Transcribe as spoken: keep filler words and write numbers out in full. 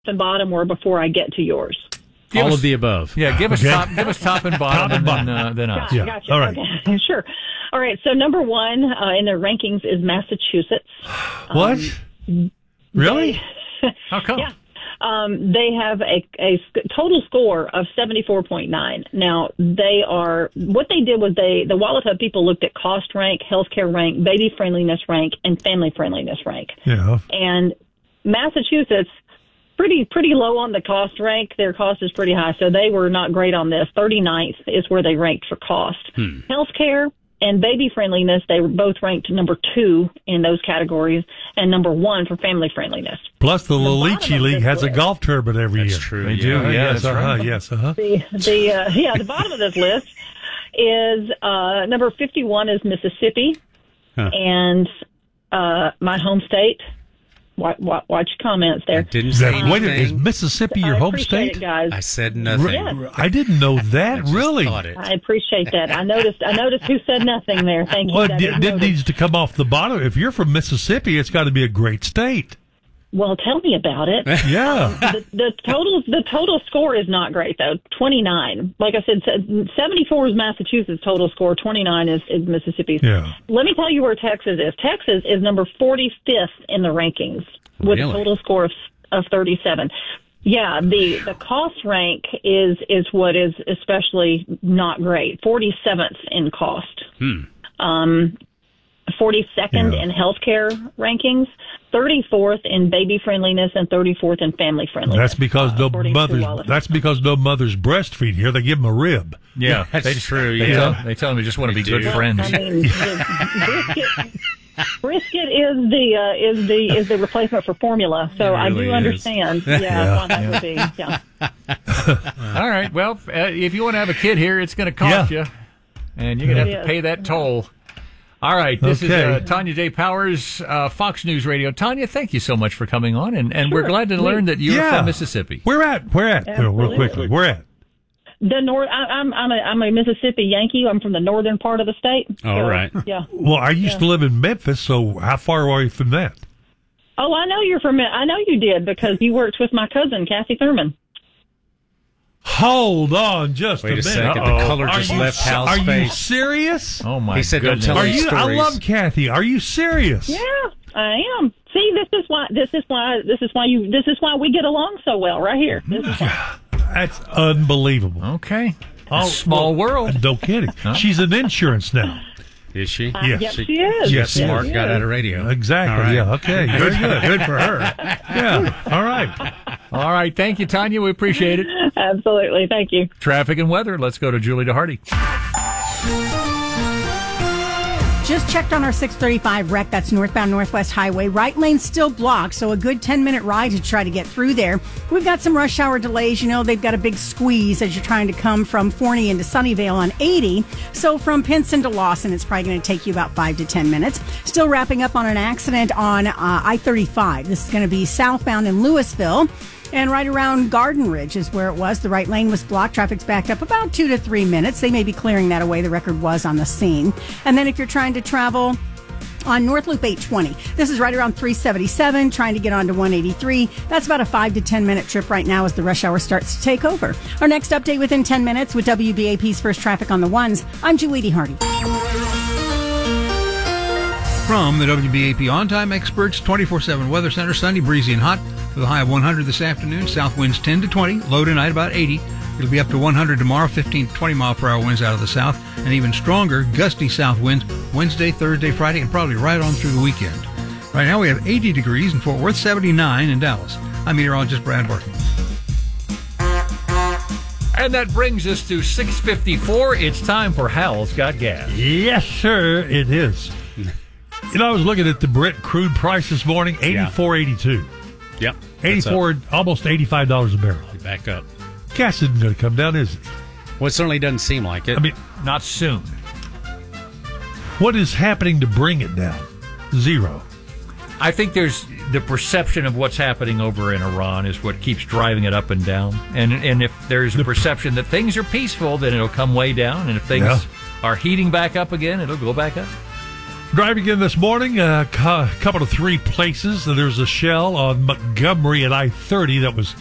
and bottom, or before I get to yours? Give All us, of the above. Yeah, give us Okay. top, give us top and bottom, Top and and then, uh, then us. Gotcha, Yeah. gotcha. All right. Okay. Sure. All right. So number one uh, in their rankings is Massachusetts. What? Um, Really? How come? Yeah. Um, they have a, a sc- total score of seventy-four point nine. Now, they are, what they did was they, the Wallet Hub people looked at cost rank, healthcare rank, baby friendliness rank, and family friendliness rank. Yeah. And Massachusetts, pretty, pretty low on the cost rank. Their cost is pretty high. So they were not great on this. thirty-ninth is where they ranked for cost. Hmm. Healthcare and baby friendliness, they were both ranked number two in those categories and number one for family friendliness. Plus, the bottom Lalichi of League this has a list- golf tournament every That's year. true. They yeah. do. Uh, Yeah, yes, that's uh-huh, right. yes, uh-huh. The the uh, yeah, the bottom of this list is uh, number fifty-one is Mississippi, Huh. and uh, my home state. Watch, watch, watch your comments I there. didn't Is say that, wait, a minute, is anything. Mississippi your I home appreciate state? it, guys. I said nothing. Re- I didn't know that. I just really? thought it. I appreciate that. I noticed. I noticed who said nothing there. Thank you. Well, That it is did, noted. needs to come off the bottom. If you're from Mississippi, it's got to be a great state. Well, tell me about it. Yeah. the, the total the total score is not great though. twenty-nine. Like I said, seventy-four is Massachusetts total score. twenty-nine is, is Mississippi's. Yeah. Let me tell you where Texas is. Texas is number forty-fifth in the rankings with Really? a total score of, of thirty-seven. Yeah, the the cost rank is is what is especially not great. forty-seventh in cost. Hmm. Um, forty-second Yeah. in healthcare rankings, thirty-fourth in baby friendliness, and thirty-fourth in family friendliness. That's because uh, no according to mothers. Wallet. That's because no mothers breastfeed here. They give them a rib. Yeah, That's they, true, They, yeah. tell, they tell them they just want to be They good do. friends. I mean, the brisket, brisket is the uh, is the is the replacement for formula. So It I really do is. understand. Yeah, Yeah. why that would be. Yeah. All right. Well, uh, if you want to have a kid here, it's going to cost Yeah. you, and you're going to It have to is. pay that toll. All right. This Okay. is uh, Tanya J. Powers, uh, Fox News Radio. Tanya, thank you so much for coming on, and, and we're Sure. glad to learn that you're Yeah. from Mississippi. Where at? Where at? Real Absolutely. quickly. Where at? The north. I, I'm I'm a I'm a Mississippi Yankee. I'm from the northern part of the state. All So, right. Yeah. Well, I used to live in Memphis, so how far are you from that? Oh, I know you're from. I know you did because you worked with my cousin Kathy Thurman. Hold on just Wait a minute. second. Uh-oh. The color Are just you left se- Hal's Are you face. serious? Oh my! He said, "Don't goodness. tell Are me you? I stories. love Kathy. Are you serious? Yeah, I am. See, this is why. This is why. This is why you. This is why we get along so well, right here. This is why. That's unbelievable. Okay. Oh, Small well, world. No kidding. She's in insurance now. Is she? Yes. Yep, she is. She got Yes, smart, she got is. out of radio. Exactly. All right. Yeah. Okay. Very good. Good for her. Yeah. All right. All right. Thank you, Tanya. We appreciate it. Absolutely. Thank you. Traffic and weather. Let's go to Julie DeHardy. Just checked on our six thirty-five wreck. That's northbound Northwest Highway. Right lane still blocked, so a good ten-minute ride to try to get through there. We've got some rush hour delays. You know, they've got a big squeeze as you're trying to come from Forney into Sunnyvale on eighty. So from Pinson to Lawson, it's probably going to take you about five to ten minutes. Still wrapping up on an accident on uh, I thirty-five. This is going to be southbound in Louisville. And right around Garden Ridge is where it was. The right lane was blocked. Traffic's backed up about two to three minutes. They may be clearing that away. The record was on the scene. And then if you're trying to travel on North Loop eight twenty, this is right around three seventy-seven, trying to get onto one eighty-three. That's about a five to ten minute trip right now as the rush hour starts to take over. Our next update within ten minutes with W B A P's First Traffic on the Ones. I'm Julie DeHardy. From the W B A P On-Time Experts twenty-four seven Weather Center, sunny, breezy, and hot with a high of one hundred this afternoon. South winds ten to twenty, low tonight about eighty. It'll be up to one hundred tomorrow, fifteen to twenty mile per hour winds out of the south, and even stronger gusty south winds Wednesday, Thursday, Friday, and probably right on through the weekend. Right now we have eighty degrees in Fort Worth, seventy-nine in Dallas. I'm meteorologist Brad Barton. And that brings us to six fifty-four. It's time for Hal's Got Gas. Yes, sir. It is. You know, I was looking at the Brent crude price this morning, eighty-four eighty-two. Yep. eighty-four, almost eighty-five dollars a barrel. Back up. Gas isn't going to come down, is it? Well, it certainly doesn't seem like it. I mean, Not soon. what is happening to bring it down? Zero. I think there's the perception of what's happening over in Iran is what keeps driving it up and down. And and if there's a perception that things are peaceful, then it'll come way down. And if things Yeah. are heating back up again, it'll go back up. Driving in this morning, a couple of three places. There's a shell on Montgomery at I thirty that was